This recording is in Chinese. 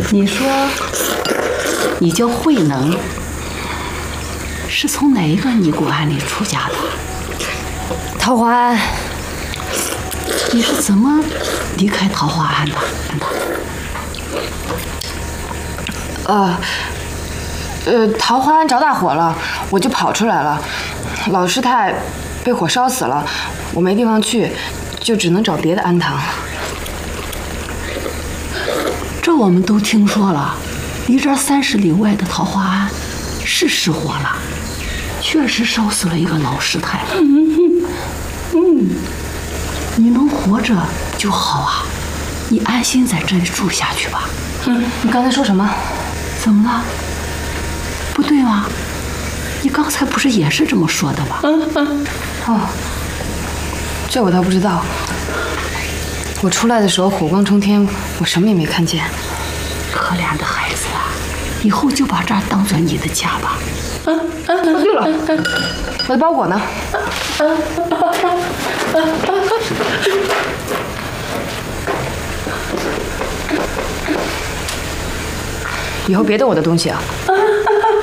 你说，你叫慧能，是从哪一个尼姑庵里出家的？ 桃花庵。 你是怎么离开桃花庵的？ 桃花庵着大火了，我就跑出来了。老师太被火烧死了，我没地方去，就只能找别的庵堂。 这我们都听说了，离这30里外的桃花庵是失火了，确实烧死了一个老师太。你能活着就好啊，你安心在这里住下去吧。 你刚才说什么？ 怎么了？不对吗？你刚才不是也是这么说的吗？ 哦，这我倒不知道。我出来的时候火光冲天，我什么也没看见。 可怜的孩子啊，以后就把这儿当做你的家吧。 对了，我的包裹呢？以后别动我的东西啊！